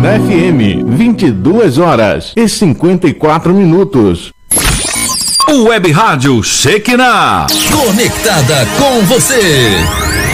Miranda FM, 22h54. O Web Rádio Shekinah. Conectada com você.